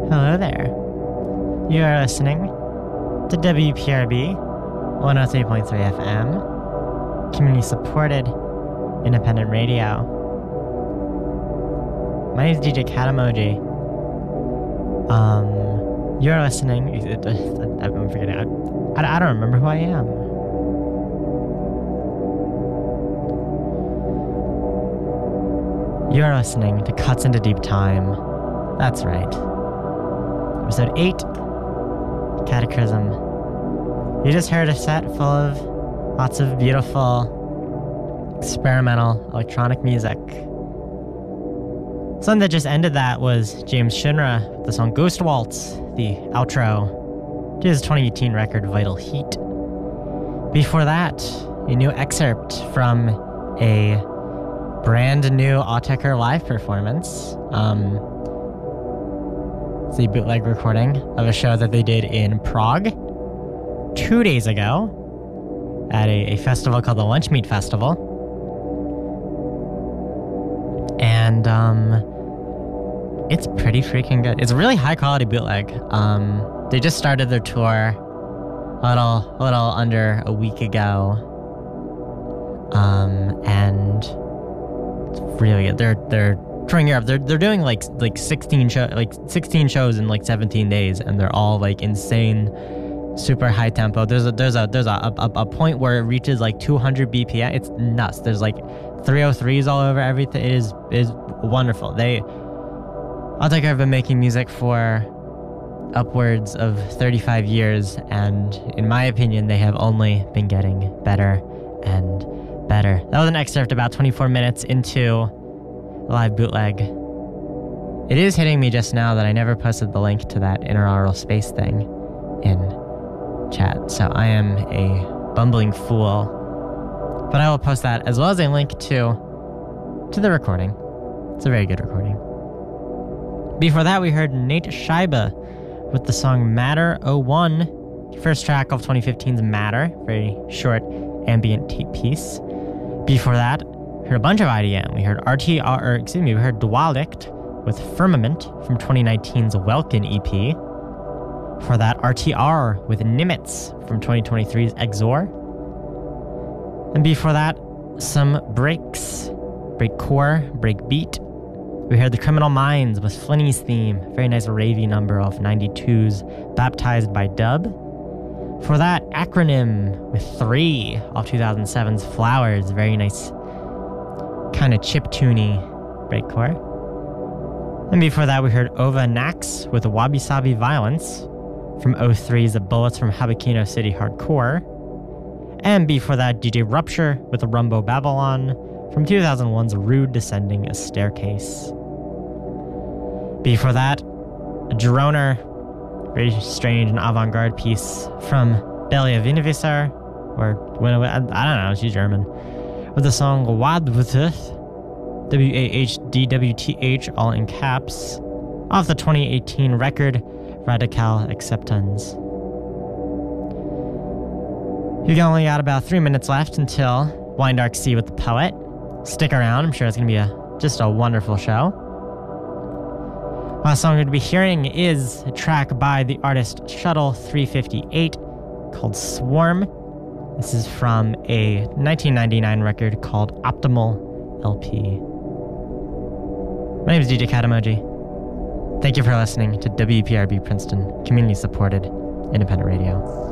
Hello there. You are listening to WPRB 103.3 FM, community supported independent radio. My name is DJ Cat Emoji. You're listening. I'm forgetting. I don't remember who I am. You're listening to Cuts into Deep Time. That's right. Episode 8, Cataclysm. You just heard a set full of lots of beautiful experimental electronic music. Something that just ended that was James Shinra with the song Ghost Waltz, the outro to his 2018 record Vital Heat. Before that, a new excerpt from a brand new Autechre live performance. It's a bootleg recording of a show that they did in Prague 2 days ago at a festival called the Lunch Meat Festival. And it's pretty freaking good. It's a really high quality bootleg. They just started their tour a little under a week ago. And it's really good. They're touring Europe. They're doing like 16 shows in like 17 days, and they're all like insane, super high tempo. There's a point where it reaches like 200 BPM. It's nuts. There's like 303s all over everything. It is wonderful. Autechre have been making music for upwards of 35 years, and in my opinion, they have only been getting better and better. That was an excerpt about 24 minutes into live bootleg. It is hitting me just now that I never posted the link to that inaural space thing in chat, so I am a bumbling fool. But I will post that as well as a link to the recording. It's a very good recording. Before that, we heard Nate Scheibe with the song Matter 01, first track of 2015's Matter, very short ambient piece. Before that, we heard a bunch of IDM. We heard we heard Dualict with Firmament from 2019's Welkin EP. For that, RTR with Nimitz from 2023's Exor. And before that, some breaks, breakcore, breakbeat. We heard The Criminal Minds with Flinny's Theme, very nice ravey number of 92's Baptized by Dub. For that, Acronym with 3 off 2007's Flowers, very nice kind of chiptune-y breakcore. And before that, we heard Ova Nax with Wabi Sabi Violence from 03's The Bullets from Habakino City Hardcore. And before that, DJ Rupture with the Rumbo Babylon from 2001's Rude Descending a Staircase. Before that, a Droner, very strange and avant-garde piece from Belia Wienewisser, or I don't know, she's German, with the song Wadwthth, WAHDWTH, all in caps, off the 2018 record Radical Acceptance. You've only got about 3 minutes left until Wine Dark Sea with the Poet. Stick around, I'm sure it's going to be just a wonderful show. Last song we're going to be hearing is a track by the artist Shuttle 358 called Swarm. This is from a 1999 record called Optimal LP. My name is DJ Cat Emoji. Thank you for listening to WPRB Princeton, community-supported independent radio.